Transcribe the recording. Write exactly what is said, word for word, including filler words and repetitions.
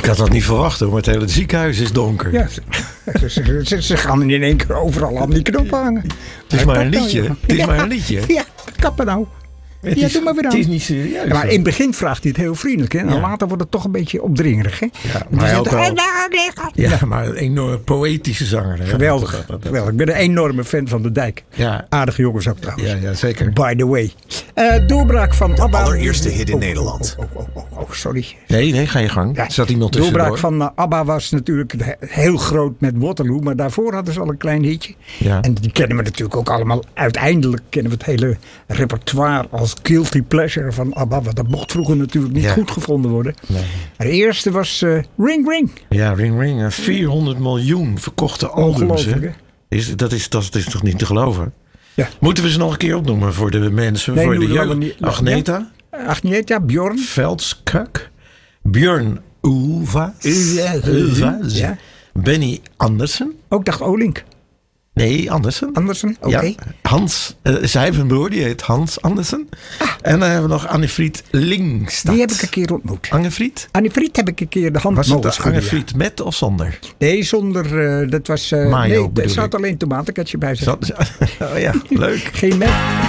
had dat niet verwacht hoor, maar het hele ziekenhuis is donker. Ja, ze, ze, ze, ze gaan in één keer overal aan die knop hangen. Het is maar een liedje. Het is maar een liedje. Ja, kappen nou. Het Ja, is, doe maar weer aan. Het is niet serieus. Ja, maar in het begin vraagt hij het heel vriendelijk. Hè? En Ja. later wordt het toch een beetje opdringerig. Hè? Ja, Die maar zegt, ook wel, "Ah, nou, nee, gaat." ja, maar een enorme poëtische zanger. Hè? Geweldig. Dat- dat- dat- geweldig. Ik ben een enorme fan van de Dijk. Ja. Aardige jongens ook trouwens. Ja, ja, zeker. By the way. Uh, doorbraak van De ABBA. allereerste hit in Oh, Nederland. Oh, oh, oh, oh, oh, sorry. Nee, nee, ga je gang. Ja, Zat iemand tussendoor? doorbraak van uh, ABBA was natuurlijk he- heel groot met Waterloo. Maar daarvoor hadden ze al een klein hitje. Ja. En die kennen we natuurlijk ook allemaal. Uiteindelijk kennen we het hele repertoire als guilty pleasure van ABBA. Want dat mocht vroeger natuurlijk niet Ja. goed gevonden worden. Nee. Maar de eerste was uh, Ring Ring. Ja, Ring Ring. eh, vierhonderd miljoen verkochte albums. Ongelooflijk, Hè? hè? Is, dat, is, dat is toch niet te geloven? Ja. Moeten we ze nog een keer opnoemen voor de mensen, Nee, voor doen de we jeugd? wel niet. Agneta, Agneta, Bjorn. Veldskuk, Björn Ulvaes, Ja, Ulvaes, ja. Benny Andersen. Ook dacht Olink. Nee, Andersen. Andersen, oké. Ja, Hans, uh, zij heeft een broer, die heet Hans Andersen. En dan hebben we nog Annefried Lingstad. Die heb ik een keer ontmoet. Annefried? Annefried heb ik een keer de hand Was mogen het schudden. Annefried met of zonder? Ja. Nee, zonder. Uh, dat was. Uh, Mayo, nee, er bedoel zat ik. alleen tomatenketje bij. Zat, oh ja, leuk. Geen met.